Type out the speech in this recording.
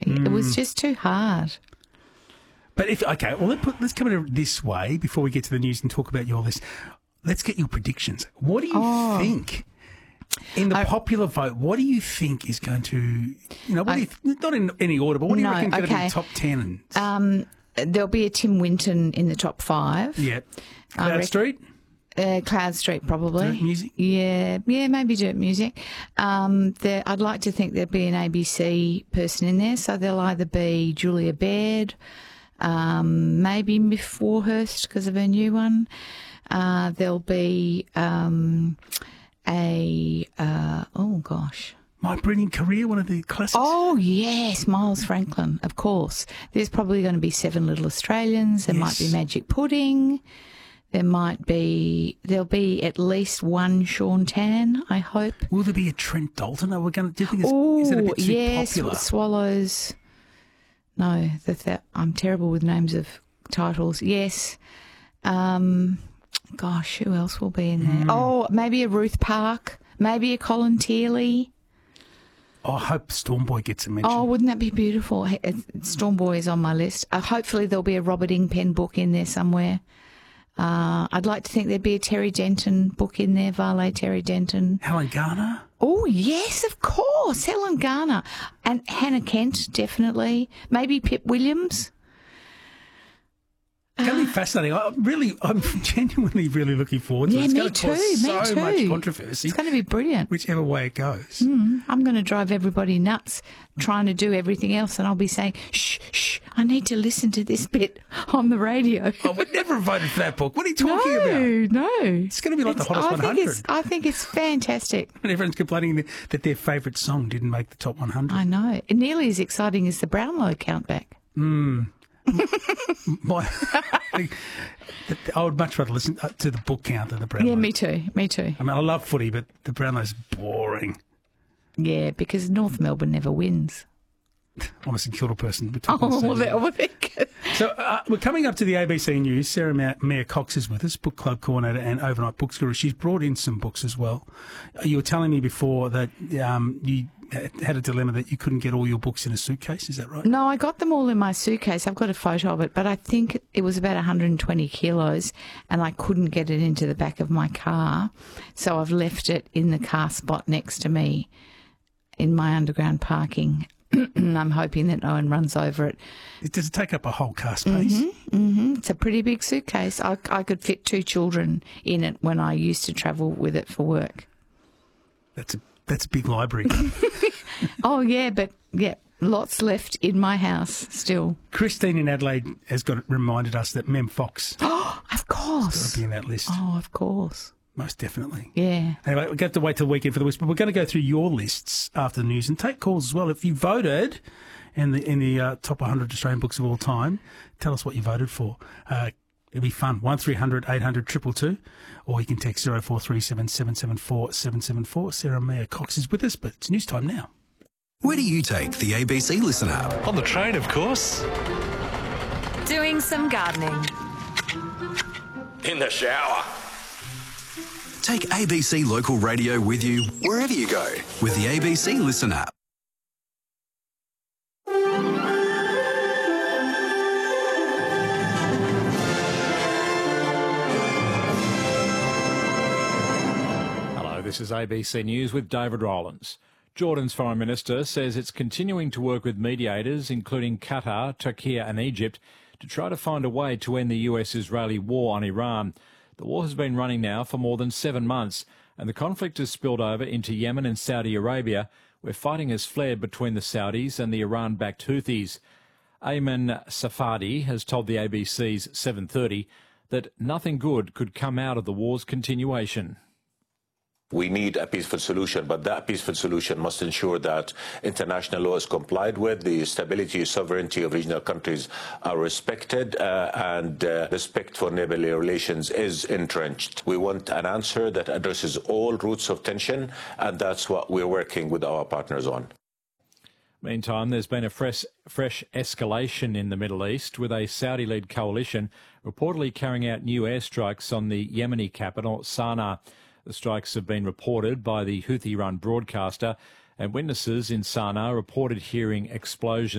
It was just too hard. But let's come at it this way before we get to the news and talk about your list. Let's get your predictions. What do you think? In the popular vote, what do you think is going to, not in any order, but what do you reckon is going to be top 10? There'll be a Tim Winton in the top 5. Yeah. Cloud Street? Cloud Street, probably. Dirt Music? Yeah, maybe Dirt Music. I'd like to think there'd be an ABC person in there, so there'll either be Julia Baird, maybe Miff Warhurst because of her new one. There'll be My Brilliant Career, one of the classics. Oh, yes, Miles Franklin, of course. There's probably going to be 7 Little Australians. There might be Magic Pudding. There'll be at least one Sean Tan, I hope. Will there be a Trent Dalton? Do you think is it a bit too popular? Swallows. No, I'm terrible with names of titles. Yes. Gosh, who else will be in there? Oh, maybe a Ruth Park, maybe a Colin Tearley. Oh, I hope Stormboy gets a mention. Oh, wouldn't that be beautiful? Stormboy is on my list. Hopefully there'll be a Robert Ingpen book in there somewhere. I'd like to think there'd be a Terry Denton book in there, Varley Terry Denton. Helen Garner? Oh, yes, of course, Helen Garner. And Hannah Kent, definitely. Maybe Pip Williams. It's going to be fascinating. I'm genuinely really looking forward to it. It's going to cause so much controversy. It's going to be brilliant. Whichever way it goes. I'm going to drive everybody nuts trying to do everything else, and I'll be saying, shh, I need to listen to this bit on the radio. I would never have voted for that book. What are you talking about? No. It's going to be like the hottest 100. I think it's fantastic. And everyone's complaining that their favourite song didn't make the top 100. I know. Nearly as exciting as the Brownlow countback. I would much rather listen to the book count than the Brownlow. Yeah, me too. I mean, I love footy, but the Brownlow's boring. Yeah, because North Melbourne never wins. I'm a St Kilda person. So we're coming up to the ABC News. Sarah Mayer Cox is with us, book club coordinator and overnight book guru. She's brought in some books as well. You were telling me before that you had a dilemma that you couldn't get all your books in a suitcase. Is that right? No, I got them all in my suitcase. I've got a photo of it, but I think it was about 120 kilos and I couldn't get it into the back of my car. So I've left it in the car spot next to me in my underground parking. I'm hoping that no one runs over it. Does it take up a whole car space? It's a pretty big suitcase. I could fit 2 children in it when I used to travel with it for work. That's a big library. Oh, yeah, but lots left in my house still. Christine in Adelaide has reminded us that Mem Fox. Oh, of course. Has got to be in that list. Oh, of course. Most definitely. Yeah. Anyway, we're going to have to wait till the weekend for the list, but we're going to go through your lists after the news and take calls as well. If you voted in the top 100 Australian books of all time, tell us what you voted for. It'll be fun. 1300 800 222, or you can text 0437 774 774. Sarah Mayer Cox is with us, but it's news time now. Where do you take the ABC Listen app? On the train, of course. Doing some gardening. In the shower. Take ABC Local Radio with you wherever you go with the ABC Listen app. Hello, this is ABC News with David Rowlands. Jordan's Foreign Minister says it's continuing to work with mediators, including Qatar, Turkey and Egypt, to try to find a way to end the US-Israeli war on Iran. The war has been running now for more than 7 months, and the conflict has spilled over into Yemen and Saudi Arabia, where fighting has flared between the Saudis and the Iran-backed Houthis. Ayman Safadi has told the ABC's 7:30 that nothing good could come out of the war's continuation. We need a peaceful solution, but that peaceful solution must ensure that international law is complied with, the stability and sovereignty of regional countries are respected, and respect for neighbourly relations is entrenched. We want an answer that addresses all roots of tension, and that's what we're working with our partners on. Meantime, there's been a fresh escalation in the Middle East, with a Saudi-led coalition reportedly carrying out new airstrikes on the Yemeni capital, Sana'a. The strikes have been reported by the Houthi-run broadcaster, and witnesses in Sana'a reported hearing explosions.